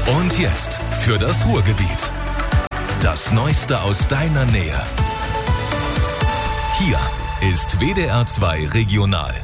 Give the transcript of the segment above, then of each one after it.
Und jetzt für das Ruhrgebiet. Das Neueste aus deiner Nähe. Hier ist WDR 2 Regional.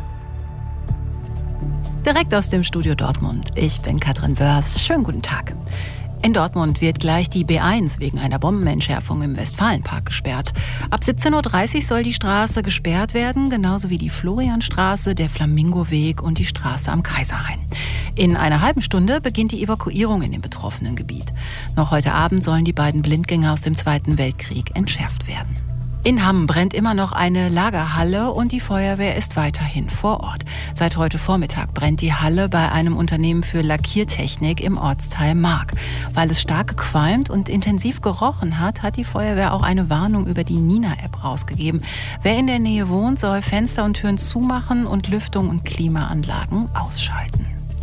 Direkt aus dem Studio Dortmund. Ich bin Katrin Börs. Schönen guten Tag. In Dortmund wird gleich die B1 wegen einer Bombenentschärfung im Westfalenpark gesperrt. Ab 17.30 Uhr soll die Straße gesperrt werden, genauso wie die Florianstraße, der Flamingoweg und die Straße am Kaiserhain. In einer halben Stunde beginnt die Evakuierung in dem betroffenen Gebiet. Noch heute Abend sollen die beiden Blindgänger aus dem Zweiten Weltkrieg entschärft werden. In Hamm brennt immer noch eine Lagerhalle und die Feuerwehr ist weiterhin vor Ort. Seit heute Vormittag brennt die Halle bei einem Unternehmen für Lackiertechnik im Ortsteil Mark. Weil es stark gequalmt und intensiv gerochen hat, hat die Feuerwehr auch eine Warnung über die Nina-App rausgegeben. Wer in der Nähe wohnt, soll Fenster und Türen zumachen und Lüftung und Klimaanlagen ausschalten.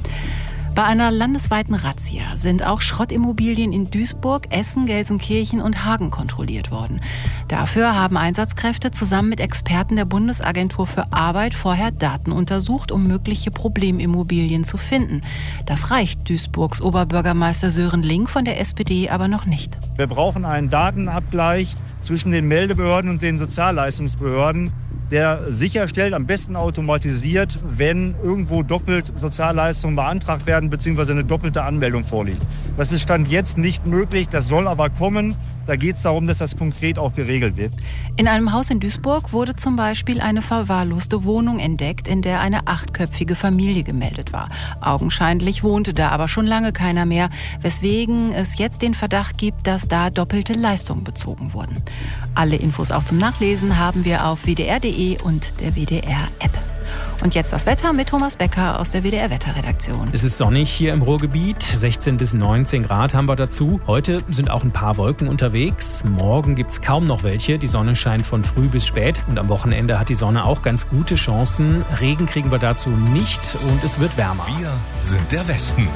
Bei einer landesweiten Razzia sind auch Schrottimmobilien in Duisburg, Essen, Gelsenkirchen und Hagen kontrolliert worden. Dafür haben Einsatzkräfte zusammen mit Experten der Bundesagentur für Arbeit vorher Daten untersucht, um mögliche Problemimmobilien zu finden. Das reicht Duisburgs Oberbürgermeister Sören Link von der SPD aber noch nicht. Wir brauchen einen Datenabgleich zwischen den Meldebehörden und den Sozialleistungsbehörden, der sicherstellt, am besten automatisiert, wenn irgendwo doppelt Sozialleistungen beantragt werden bzw. eine doppelte Anmeldung vorliegt. Das ist Stand jetzt nicht möglich, das soll aber kommen. Da geht es darum, dass das konkret auch geregelt wird. In einem Haus in Duisburg wurde zum Beispiel eine verwahrloste Wohnung entdeckt, in der eine 8-köpfige Familie gemeldet war. Augenscheinlich wohnte da aber schon lange keiner mehr, weswegen es jetzt den Verdacht gibt, dass da doppelte Leistungen bezogen wurden. Alle Infos auch zum Nachlesen haben wir auf wdr.de und der WDR-App. Und jetzt das Wetter mit Thomas Becker aus der WDR-Wetterredaktion. Es ist sonnig hier im Ruhrgebiet, 16 bis 19 Grad haben wir dazu. Heute sind auch ein paar Wolken unterwegs. Morgen gibt es kaum noch welche. Die Sonne scheint von früh bis spät. Und am Wochenende hat die Sonne auch ganz gute Chancen. Regen kriegen wir dazu nicht und es wird wärmer. Wir sind der Westen.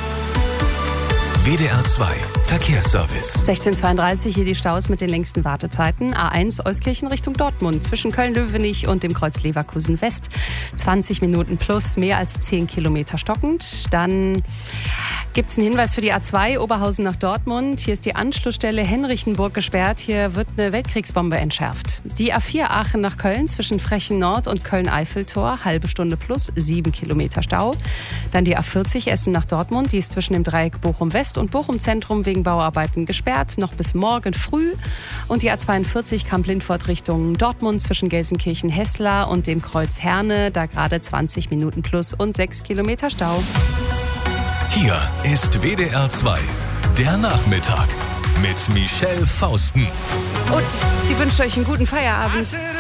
WDR 2 Verkehrsservice. 16:32 hier die Staus mit den längsten Wartezeiten. A1 Euskirchen Richtung Dortmund zwischen Köln-Löwenich und dem Kreuz Leverkusen West. 20 Minuten plus, mehr als 10 Kilometer stockend. Dann gibt es einen Hinweis für die A2 Oberhausen nach Dortmund. Hier ist die Anschlussstelle Henrichenburg gesperrt. Hier wird eine Weltkriegsbombe entschärft. Die A4 Aachen nach Köln zwischen Frechen Nord und Köln-Eiffeltor. Halbe Stunde plus, 7 Kilometer Stau. Dann die A40 Essen nach Dortmund. Die ist zwischen dem Dreieck Bochum West und Bochum Zentrum wegen Bauarbeiten gesperrt, noch bis morgen früh. Und die A42 Kamp-Lindfort Richtung Dortmund zwischen Gelsenkirchen-Hessler und dem Kreuz Herne, da gerade 20 Minuten plus und 6 Kilometer Stau. Hier ist WDR 2, der Nachmittag mit Michelle Fausten. Und sie wünscht euch einen guten Feierabend.